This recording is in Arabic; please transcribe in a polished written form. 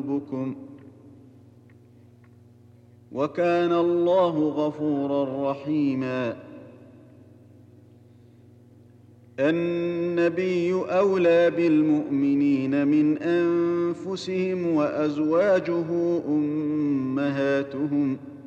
قلوبكم وكان الله غفورا رحيما. النبي أولى بالمؤمنين من أنفسهم وأزواجه أمهاتهم